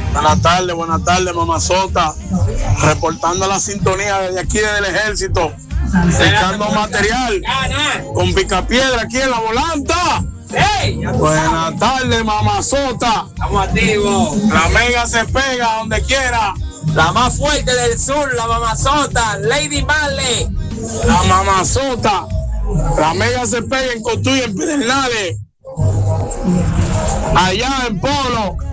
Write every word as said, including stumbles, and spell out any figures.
Buenas tardes, buenas tardes, mamazota. Reportando la sintonía desde aquí, desde el ejército. Echando material con picapiedra aquí en la volanta. Hey, buenas tardes, mamazota. Estamos activos. La mega se pega donde quiera. La más fuerte del sur, la mamazota, Lady Marley. La mamazota. La mega se pega en Cotuí, en Pedernales. Allá en Polo.